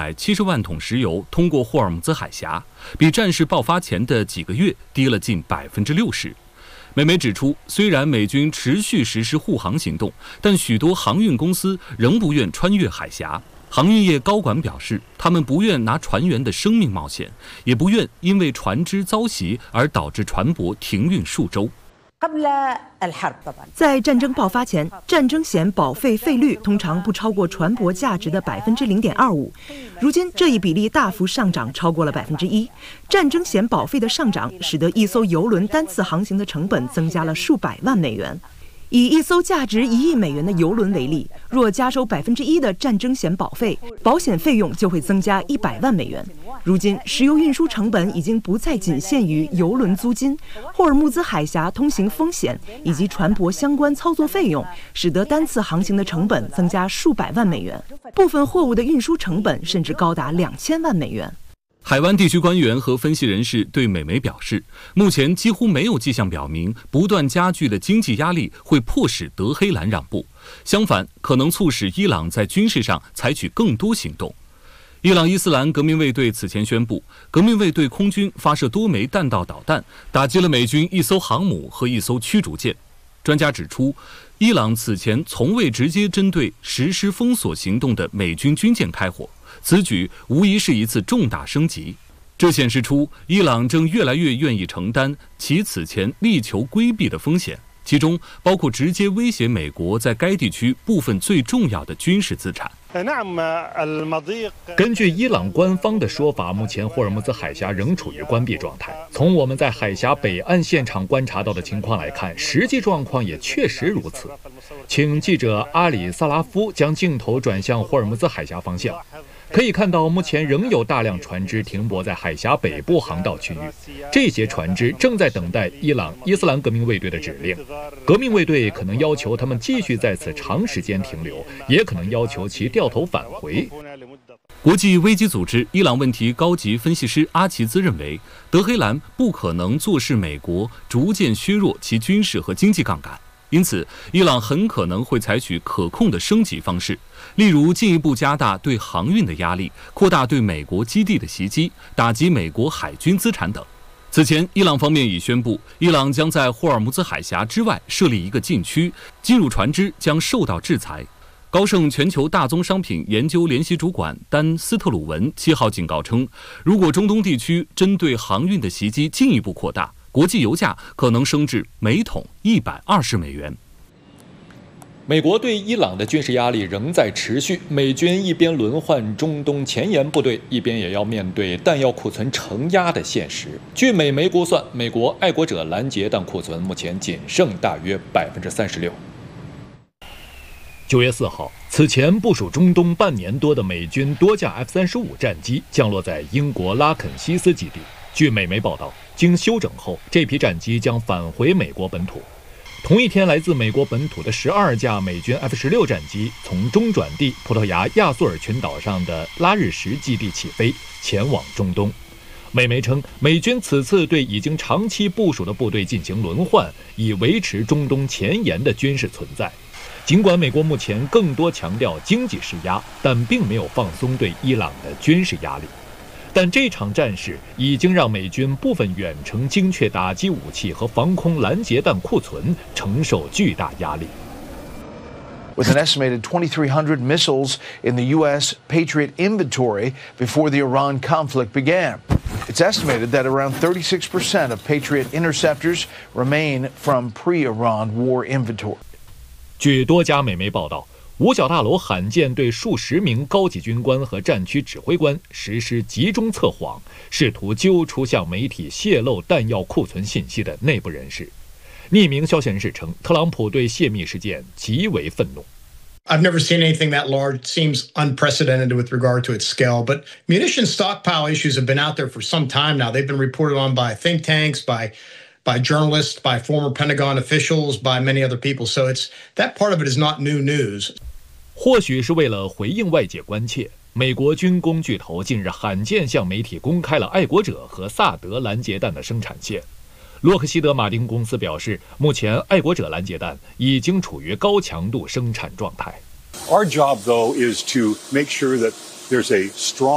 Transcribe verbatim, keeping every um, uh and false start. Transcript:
百七十万桶石油通过霍尔木兹海峡，比战事爆发前的几个月低了近百分之六十。美媒指出，虽然美军持续实施护航行动，但许多航运公司仍不愿穿越海峡。航运业高管表示，他们不愿拿船员的生命冒险，也不愿因为船只遭袭而导致船舶停运数周。 在战争爆发前，战争险保费费率通常不超过船舶价值的百分之零点二五。如今这一比例大幅上涨，超过了百分之一。战争险保费的上涨，使得一艘邮轮单次航行的成本增加了数百万美元。以一艘价值一亿美元的邮轮为例，若加收百分之一的战争险保费，保险费用就会增加一百万美元。如今，石油运输成本已经不再仅限于邮轮租金，霍尔木兹海峡通行风险以及船舶相关操作费用，使得单次航行的成本增加数百万美元，部分货物的运输成本甚至高达两千万美元。 海湾地区官员和分析人士对美媒表示，目前几乎没有迹象表明不断加剧的经济压力会迫使德黑兰让步，相反，可能促使伊朗在军事上采取更多行动。伊朗伊斯兰革命卫队此前宣布，革命卫队空军发射多枚弹道导弹，打击了美军一艘航母和一艘驱逐舰。专家指出，伊朗此前从未直接针对实施封锁行动的美军军舰开火，此举无疑是一次重大升级。这显示出伊朗正越来越愿意承担其此前力求规避的风险，其中包括直接威胁美国在该地区部分最重要的军事资产。 根据伊朗官方的说法，目前霍尔木兹海峡仍处于关闭状态。从我们在海峡北岸现场观察到的情况来看，实际状况也确实如此。请记者阿里萨拉夫将镜头转向霍尔木兹海峡方向，可以看到目前仍有大量船只停泊在海峡北部航道区域，这些船只正在等待伊朗伊斯兰革命卫队的指令。革命卫队可能要求他们继续在此长时间停留，也可能要求其掉头返回。 国际危机组织伊朗问题高级分析师阿齐兹认为，德黑兰不可能坐视美国逐渐削弱其军事和经济杠杆，因此伊朗很可能会采取可控的升级方式，例如进一步加大对航运的压力，扩大对美国基地的袭击，打击美国海军资产等。此前，伊朗方面已宣布，伊朗将在霍尔木兹海峡之外设立一个禁区，进入船只将受到制裁。高盛全球大宗商品研究联席主管丹斯特鲁文七号警告称，如果中东地区针对航运的袭击进一步扩大，国际油价可能升至每桶一百二十美元。 美国对伊朗的军事压力仍在持续，美军一边轮换中东前沿部队，一边也要面对弹药库存承压的现实。据美媒估算，美国爱国者拦截弹库存目前仅剩大约百分之三十六。九月四号，此前部署中东半年多的美军多架 F 三十五战机降落在英国拉肯西斯基地。据美媒报道，经休整后，这批战机将返回美国本土。同一天，来自美国本土的十二架美军 F 十六战机从中转地葡萄牙亚速尔群岛上的拉日什基地起飞，前往中东。美媒称，美军此次对已经长期部署的部队进行轮换，以维持中东前沿的军事存在。尽管美国目前更多强调经济施压，但并没有放松对伊朗的军事压力。但这场战事已经让美军部分远程精确打击武器和防空拦截弹库存承受巨大压力。 With an estimated twenty-three hundred missiles in the U S Patriot inventory before the Iran conflict began. It's estimated that around thirty-six percent of Patriot interceptors remain from pre-Iran war inventory. 据多家美媒报道，五角大楼罕见对数十名高级军官和战区指挥官实施集中测谎，试图揪出向媒体泄露弹药库存信息的内部人士。匿名消息人士称，特朗普对泄密事件极为愤怒。 I've never seen anything that large. Seems unprecedented with regard to its scale. But munition stockpile issues have been out there for some time now. They've been reported on by think tanks, by by journalists, by former Pentagon officials, by many other people. So it's that part of it is not new news. 或许是为了回应外界关切，美国军工巨头近日罕见向媒体公开了爱国者和萨德拦截弹的生产线。洛克希德马丁公司表示，目前爱国者拦截弹已经处于高强度生产状态。 Our job, though, is to make sure that there's a strong